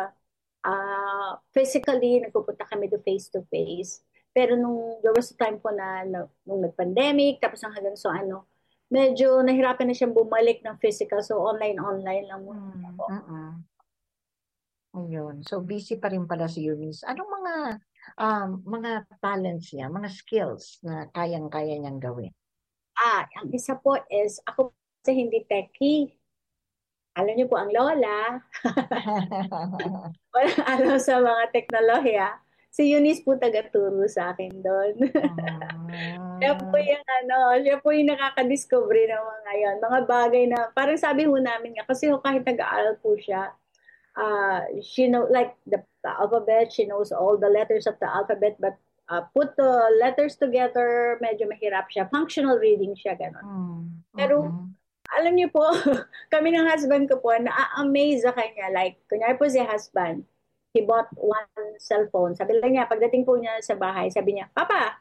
physically, nagpupunta kami do face-to-face. Pero there was a time po na nung nag-pandemic, tapos hanggang medyo nahirapan na siyang bumalik ng physical. So, online lang muna po. Ayun. So, busy pa rin pala si Eunice. Anong mga talents niya, mga skills na kayang-kaya niyang gawin? Ang isa po is, ako kasi hindi techie. Alam niyo po, ang lola, walang alam sa mga teknolohiya. Si Eunice po taga-turo sa akin doon. Siya po yung nakaka-discovery ng mga yan. Mga bagay na, parang sabi ho namin nga, kasi kahit nag-aaral po siya, she knows, like the alphabet, she knows all the letters of the alphabet, but put the letters together, medyo mahirap siya. Functional reading siya, gano'n. Pero, alam niyo po, kami ng husband ko po, na-amaze sa kanya. Like, kunyari po si husband, he bought one cellphone. Sabi lang niya, pagdating po niya sa bahay, sabi niya, Papa,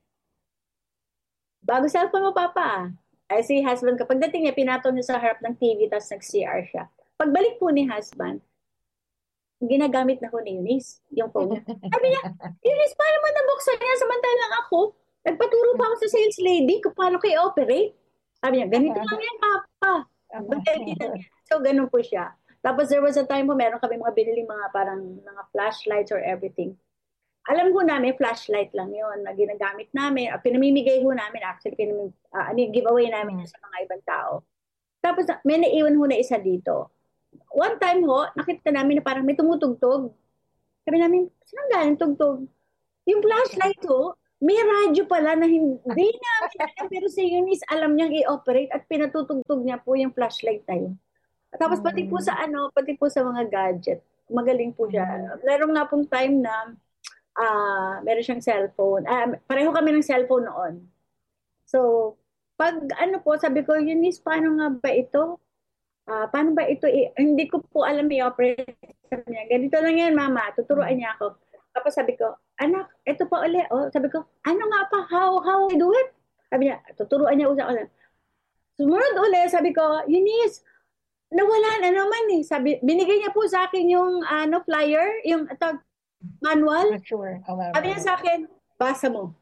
bago cellphone mo, Papa. Ay si husband, kapag dating niya, pinatong niya sa harap ng TV, tapos nag-CR siya. Pagbalik po ni husband, ginagamit na ko ni Eunice, yung phone. Sabi niya, Eunice, paano mo nabuksan niya? Samantalang ako, nagpaturo pa ako sa sales lady kung paano kayo operate. Sabi niya, ganito lang yan, Papa. So, ganun po siya. Tapos there was a time po, meron kami mga binili mga parang mga flashlights or everything. alam ko namin, flashlight lang yon na ginagamit namin. Pinamimigay ho namin, actually, giveaway namin sa mga ibang tao. Tapos, may naiwan ho na isa dito. One time ho, nakita namin na parang may tumutugtog. Sabi namin, saan galing tugtog? Yung flashlight ho, may radyo pala na hindi namin alam, pero si Eunice alam niyang i-operate at pinatutugtog niya po yung flashlight na yun. Tapos pati po sa mga gadget, magaling po siya. Meron nga pong time na meron siyang cellphone. Pareho kami ng cellphone noon. So, pag sabi ko, Eunice, paano nga ba ito? Paano ba ito? Hindi ko po alam i-operate. Sabi niya, ganito lang yan, mama. Tuturuan niya ako. Tapos sabi ko, anak, ito pa uli. Oh, sabi ko, ano nga pa? How I do it? Sabi niya, tuturuan niya ulit. Sumunod uli, sabi ko, Eunice, nawala na naman eh. Sabi, binigay niya po sa akin yung flyer, yung manual. Sure. Sabi niya sa akin, basa mo.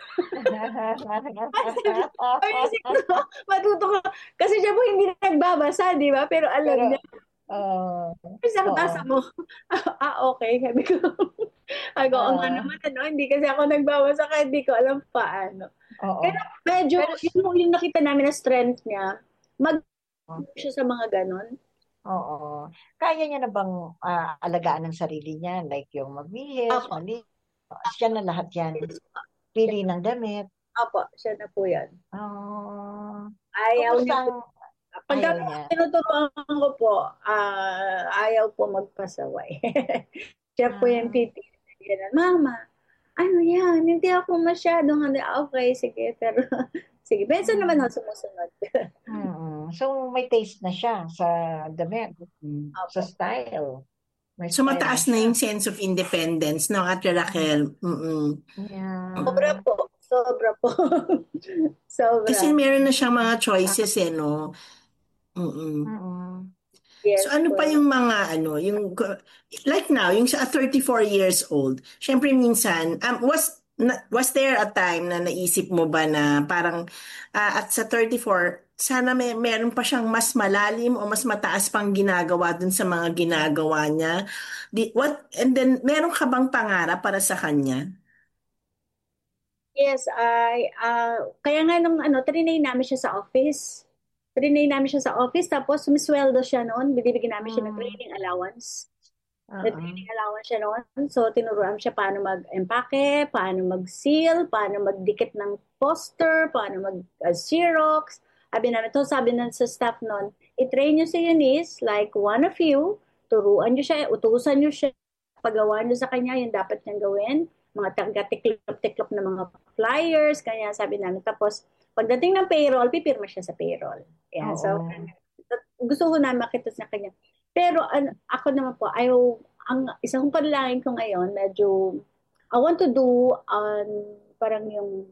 Matuto ko. Kasi siya po hindi nagbabasa, di ba? Pero alam niya. Isang basa mo. Okay. Sabi ko. Nga naman, hindi kasi ako nagbabasa kaya hindi ko alam paano. Pero medyo, yung nakita namin na strength niya, siya sa mga ganon. Oo. Kaya niya na bang alagaan ng sarili niya? Like yung magbihis, maligo. Siya na lahat yan. Pili ng damit. Opo, siya na po yan. Ayaw niya po. Pagka tinuturuan ko po, ayaw po magpasaway. Siya po yung titigil. Mama, ano yan? Hindi ako masyadong okay, sige. Pero, sige, benso naman ako sumusunod. So, may taste na siya sa damit, sa style. So, mataas na yung sense of independence, no, Ate Raquel? Yeah. Sobra po. Sobra. Kasi meron na siyang mga choices, no? Yes, so, ano pa yung mga, like now, yung sa 34 years old, syempre minsan, was there a time na naisip mo ba na parang at sa 34, sana meron pa siyang mas malalim o mas mataas pang ginagawa dun sa mga ginagawa niya? And then, meron ka bang pangarap para sa kanya? Yes, kaya nga nung trinay namin siya sa office. Tapos sumisweldo siya noon. Binibigyan namin siya ng training allowance. Training allowance siya noon. So, tinuruan siya paano mag-empake, paano mag-seal, paano magdikit ng poster, paano mag-xerox. Sabi na sa staff noon, i-train niyo si Eunice like one of you, turuan niyo siya, utusan niyo siya, pagawa niyo sa kanya yung dapat niyang gawin, mga tiklop-tiklop na mga flyers, kanya sabi namin. Tapos, pagdating ng payroll, pipirma siya sa payroll. Yeah, so, gusto ko na makita sa kanya. Pero ako naman po, ang isang panalangin ko ngayon, medyo, I want to do parang yung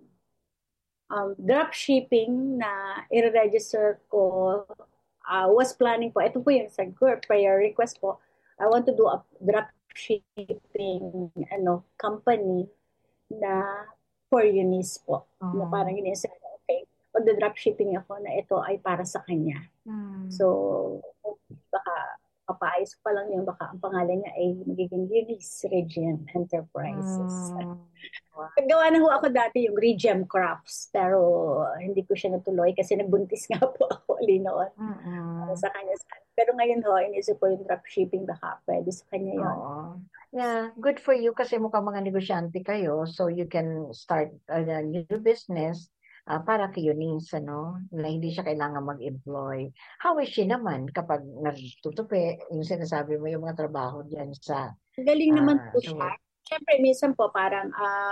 dropshipping na i-register ko. Was planning po, ito po yung sa prayer request po. I want to do a dropshipping company na for Eunice po. Na parang Eunice, okay, magda-dropshipping ako na ito ay para sa kanya. So, baka papaayos pa lang yun, baka ang pangalan niya ay magiging Eunice Regem Enterprises. Naggawa na ho ako dati yung Regem Crafts, pero hindi ko siya natuloy kasi nagbuntis nga po ako noon sa kanya. Pero ngayon ho, inisip ko yung dropshipping, baka pwede sa kanya yun. Yeah, good for you kasi mukhang mga negosyante kayo, so you can start a new business para kay Eunice, na hindi siya kailangan mag-employ. How is she naman kapag nagtutupi, yung sinasabi mo yung mga trabaho diyan sa... Galing naman po siya. Siyempre, minsan po parang,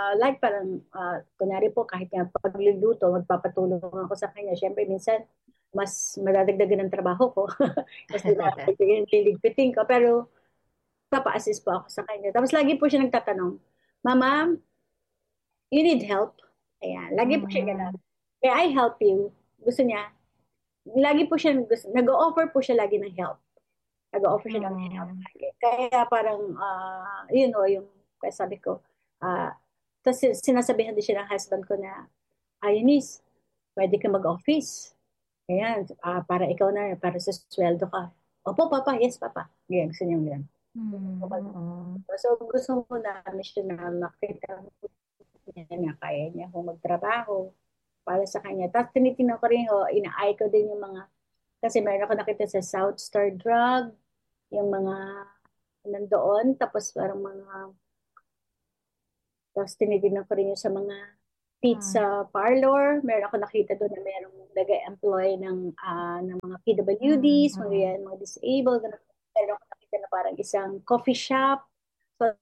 kunwari po kahit nga pagluluto, magpapatulong ako sa kanya. Siyempre, minsan, mas madadagdagan ng trabaho ko. Kasi liligpitin ko. Pero, papa-assist po ako sa kanya. Tapos, lagi po siya nagtatanong, Mama, you need help? Ayan, lagi po siya ganun. Kaya I help you. Gusto niya. Lagi po siya, nag-o-offer po siya lagi ng help. Nag-o-offer siya ng help. Kaya parang, yung sabi ko, tapos sinasabihan din siya ng husband ko na, Eunice, pwede ka mag-office. Ayan, para ikaw na, para sa sweldo ka. Opo, papa, yes, papa. Ganyan, gusto niya ganyan. So gusto mo namin siya na makita niya na kaya niya kung magtrabaho para sa kanya. Tapos tinitingnan ko rin, ina-eye ko din yung mga, kasi meron ako nakita sa South Star Drug, yung mga nandoon, tapos parang mga, tapos tinitingnan ko rin yung sa mga pizza parlor. Meron ako nakita doon na merong nag-employ ng mga PWDs, mga disabled. Meron ako nakita na parang isang coffee shop. So,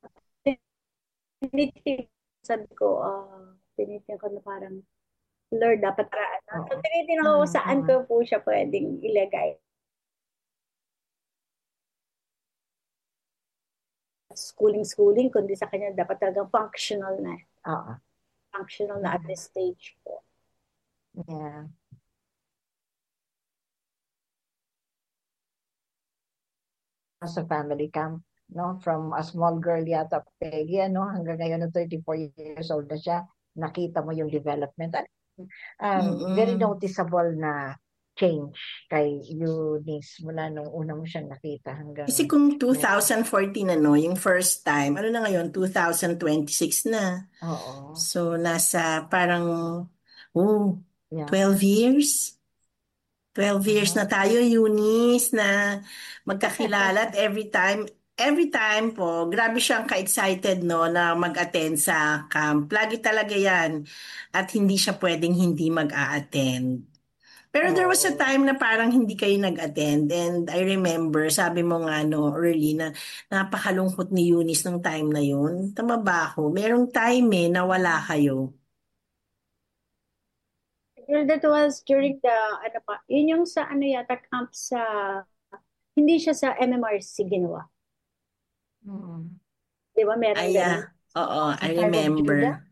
sabi ko, tinitingnan ko na parang, Lord, dapat paraan. So, tinitingnan ko saan ko po siya pwedeng ilagay. Schooling, kundi sa kanya dapat talagang functional na. Functional na at this stage po. Yeah. Sa family camp, no? From a small girl yata, Peggy, hanggang ngayon 34 years old na siya, nakita mo yung development. Very noticeable na change kay Eunice mula nung una mo siyang nakita hanggang... Kasi kung 2014 yung first time, ano na ngayon, 2026 na. Oo. So, nasa parang, 12 years. 12 years na tayo, Eunice, na magkakilala at every time po, grabe siyang ka-excited na mag-attend sa camp. Lagi talaga yan. At hindi siya pwedeng hindi mag-a-attend. Pero there was a time na parang hindi kayo nag-attend, and I remember, sabi mo nga early na napakalungkot ni Eunice nung time na yun. Tama ba ako? Merong time na wala kayo. Well, that was during the, yun yung sa yata camp sa, hindi siya sa MMRC ginawa. Di ba meron ganun? Oo, I remember.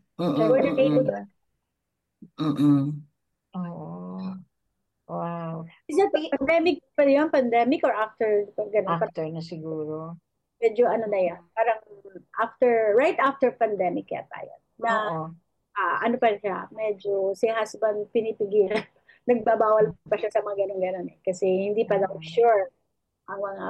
Wow. Is that pandemic pa yun? Pandemic or after? After na siguro. Medyo na yan. Parang right after pandemic yata yan. Na, pa siya, medyo si husband pinipigilan. Nagbabawal pa siya sa mga ganun-ganun Kasi hindi pa daw sure ang mga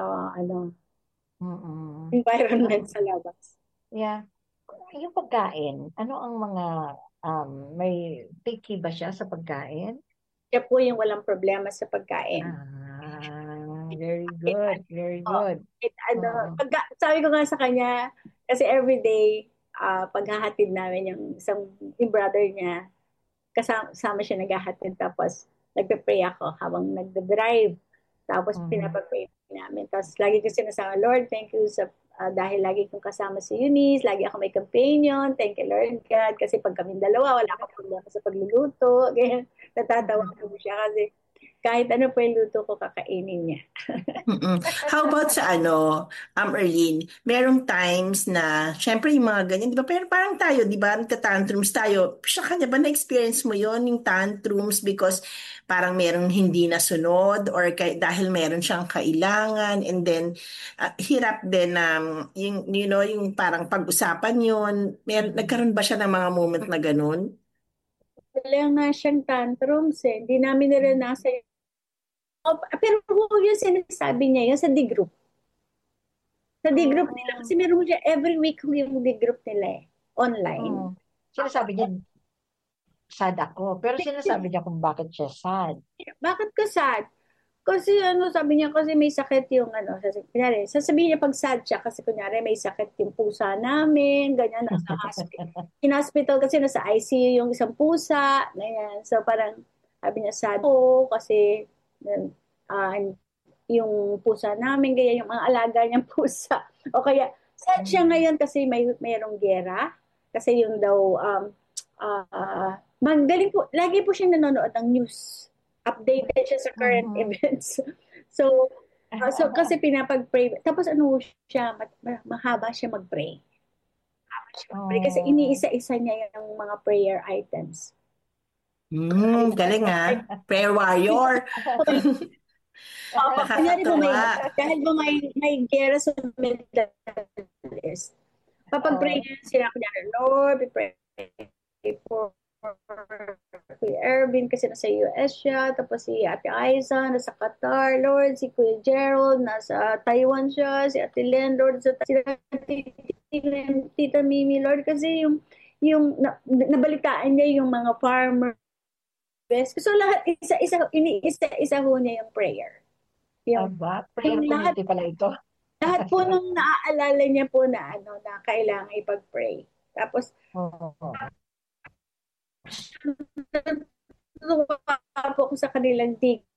environment sa labas. Yeah. Yung pagkain, ano ang mga, may picky ba siya sa pagkain? Siya po yung walang problema sa pagkain. Very good. Very good. Sabi ko nga sa kanya, kasi everyday, paghahatid namin yung brother niya, kasama siya naghahatid, tapos nagpe-pray ako habang nagde-drive. Tapos pinapag-pray namin. Tapos lagi ko sinasama, Lord, thank you dahil lagi kong kasama si Eunice, lagi ako may companion, thank you Lord God, kasi pag kaming dalawa, wala akong problema sa pagluluto, ganyan, natatawa ko siya kasi kahit ano pa yung luto ko, kakainin niya. How about sa Erlene, merong times na, syempre yung mga ganyan, di ba? Pero parang tayo, di ba? Nagka-tantrums tayo. Sa kanya ba na-experience mo yon yung tantrums because parang merong hindi nasunod or dahil meron siyang kailangan and then hirap din yung parang pag-usapan yun. Nagkaroon ba siya ng mga moment na ganun? Wala nga siyang tantrums Hindi namin naranasan. Pero yung sinasabi niya, yung sa D-group. Sa D-group nila. Kasi meron siya every week yung D-group nila online. Sinasabi niya, sad ako. Pero sinasabi niya kung bakit siya sad. Bakit ka sad? Kasi sabi niya, kasi may sakit yung sasabihin niya pag sad siya, kasi kunyari may sakit yung pusa namin, ganyan, nasa hospital. In hospital kasi nasa ICU yung isang pusa, ganyan. So parang, sabi niya sad kasi yung pusa namin, ganyan, yung mga alaga niyang pusa. O kaya, sad siya ngayon kasi mayroong gera, kasi yung daw, magaling po, lagi po siyang nanonood ng news. Updated siya sa current events. So kasi pinapag-pray. Tapos siya, mahaba siya mag-pray. Kasi iniisa-isa niya yung mga prayer items. Galing prayer warrior. Dahil ba may gera sa Middle East, papag-pray niya sila, Lord, we pray for Kuya Ervin kasi nasa US siya, tapos si Ate Aiza nasa Qatar, Lord, si Kuya Gerald nasa Taiwan siya, si Ate Len, Lord, sa Tita Mimi, Lord, kasi yung nabalitaan niya yung mga farmer. So lahat, isa ho niya yung prayer. Prayer community pala ito. Lahat po nung naaalala niya po na na kailangan ipag-pray. Tapos, natutuwa po ako sa kanilang dig